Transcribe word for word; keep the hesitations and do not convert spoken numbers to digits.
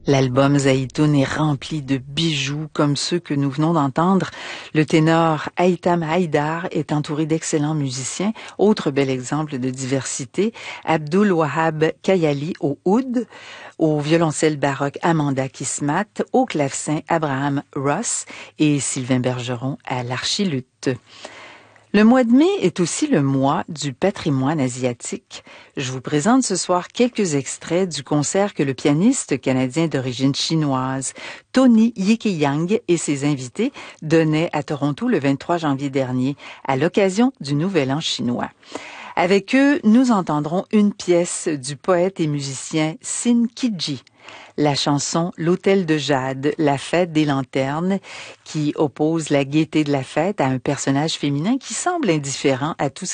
L'album Zaïtoun est rempli de bijoux comme ceux que nous venons d'entendre. Le ténor Haïtam Haïdar est entouré d'excellents musiciens. Autre bel exemple de diversité, Abdul Wahab Kayali au oud, au violoncelle baroque Amanda Kismat, au clavecin Abraham Ross et Sylvain Bergeron à l'archiluth. Le mois de mai est aussi le mois du patrimoine asiatique. Je vous présente ce soir quelques extraits du concert que le pianiste canadien d'origine chinoise Tony Yikiyang et ses invités donnaient à Toronto le vingt-trois janvier dernier à l'occasion du Nouvel An chinois. Avec eux, nous entendrons une pièce du poète et musicien Sin Kiji, la chanson L'Hôtel de Jade, la fête des lanternes, qui oppose la gaieté de la fête à un personnage féminin qui semble indifférent à tout ce